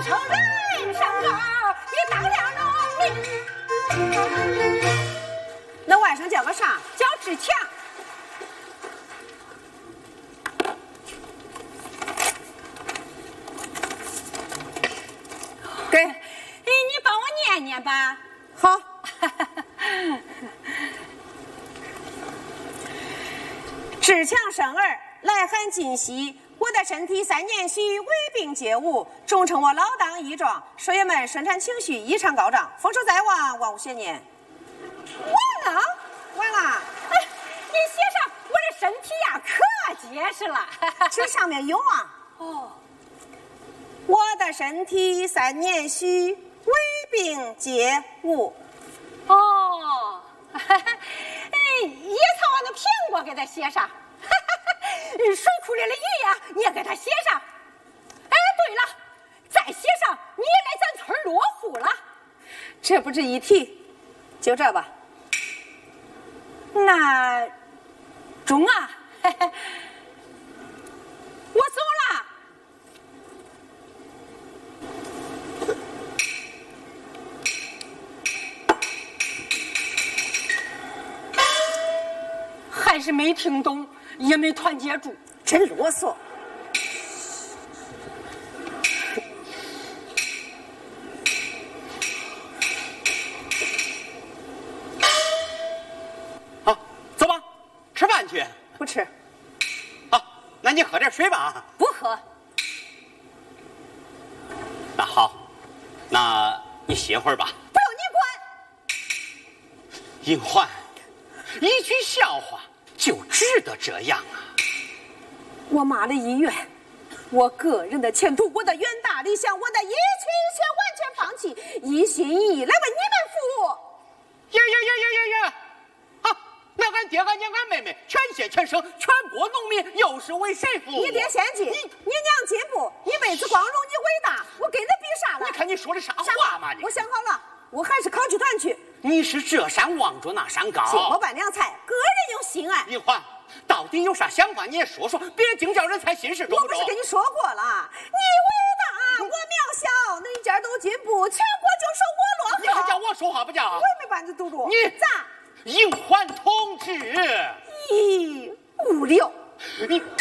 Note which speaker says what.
Speaker 1: 成人上高，你当了农民。
Speaker 2: 那外甥叫个啥？
Speaker 1: 叫志强。
Speaker 2: 给，
Speaker 1: 你帮我念念吧。
Speaker 2: 好。志强生儿，来寒今夕。我的身体3年虚，胃病皆无，终称我老当益壮。舍友们生产情绪异常高涨，丰收在望，万物咸年。
Speaker 1: 完了，
Speaker 2: 完了。
Speaker 1: 你写上我的身体呀，可结实了。
Speaker 2: 这上面有啊。
Speaker 1: 哦。
Speaker 2: 我的身体3年虚，胃病皆无。
Speaker 1: 哦。野草王的苹果给他写上。水库里的鱼呀，你也给他写上。哎，对了，再写上你来咱村落户了。
Speaker 2: 这不值一提，就这吧。
Speaker 1: 那中啊，我走了。还是没听懂，也没团结住，
Speaker 2: 真啰嗦。
Speaker 3: 好，走吧，吃饭去。
Speaker 2: 不吃。
Speaker 3: 好，那你喝点水吧。
Speaker 1: 不喝。
Speaker 3: 那好，那你歇会儿吧。
Speaker 1: 不用你管。
Speaker 3: 英焕，一句笑话就值得这样啊！
Speaker 2: 我妈的意愿，我个人的前途，我的远大理想，我的一切完全放弃，一心一意来为你们服务。
Speaker 3: 呀！啊，那俺爹、俺娘、俺妹妹，全县全省全国农民，又是为谁服务？
Speaker 2: 你爹先进，你娘进步，一辈子光荣，你伟大，我跟他比啥了？
Speaker 3: 你看你说的啥话嘛？
Speaker 2: 我想好了，我还是考剧团去。
Speaker 3: 你是这山望着那山高，
Speaker 2: 芥末拌凉菜，个人有心爱。
Speaker 3: 英焕，到底有啥想法你也说说，别净叫人才心事重不重？
Speaker 2: 我不是跟你说过了，你伟大，我渺小，那一家都进步，全国就说我落后。
Speaker 3: 你还叫我说话不叫？
Speaker 2: 我也没把你堵住。
Speaker 3: 你
Speaker 2: 咋？
Speaker 3: 英焕同志，
Speaker 2: 咦，无聊。
Speaker 3: 你